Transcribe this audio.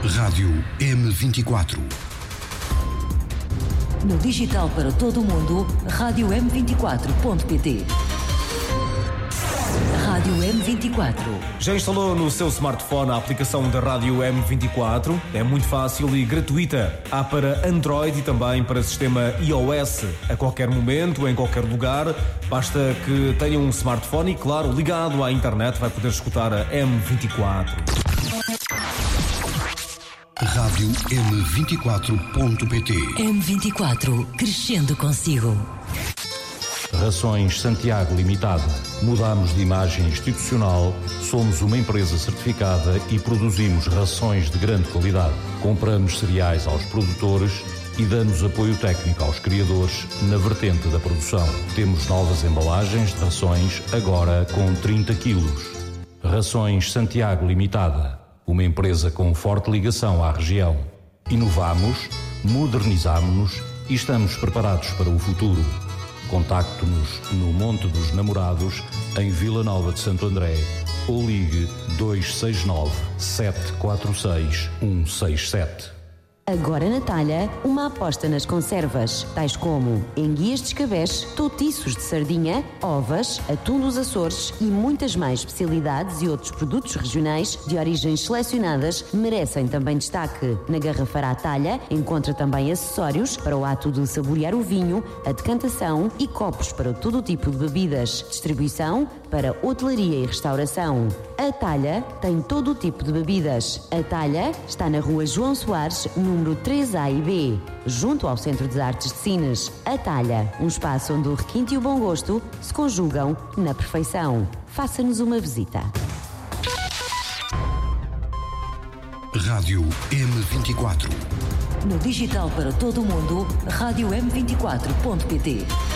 Rádio M24. No digital para todo o mundo, Rádio M24.pt. Rádio M24. Já instalou no seu smartphone a aplicação da Rádio M24? É muito fácil e gratuita. Há para Android e também para sistema iOS. A qualquer momento, em qualquer lugar, basta que tenha um smartphone e, claro, ligado à internet, vai poder escutar a M24. Rádio M24.pt. M24, crescendo consigo. Rações Santiago Limitada. Mudamos de imagem institucional, somos uma empresa certificada e produzimos rações de grande qualidade. Compramos cereais aos produtores e damos apoio técnico aos criadores na vertente da produção. Temos novas embalagens de rações, agora com 30 quilos. Rações Santiago Limitada. Uma empresa com forte ligação à região. Inovamos, modernizamos-nos e estamos preparados para o futuro. Contacte-nos no Monte dos Namorados, em Vila Nova de Santo André, ou ligue 269 746 167. Agora na Talha, uma aposta nas conservas, tais como enguias de escabeche, toutiços de sardinha, ovas, atum dos Açores e muitas mais especialidades e outros produtos regionais de origens selecionadas merecem também destaque. Na Garrafara Talha encontra também acessórios para o ato de saborear o vinho, a decantação e copos para todo o tipo de bebidas. Distribuição para hotelaria e restauração. A Talha tem todo o tipo de bebidas. A Talha está na Rua João Soares, número 3A e B, junto ao Centro de Artes de Sines. A Talha, um espaço onde o requinte e o bom gosto se conjugam na perfeição. Faça-nos uma visita. Rádio M24. No digital para todo o mundo, Rádio M24.pt.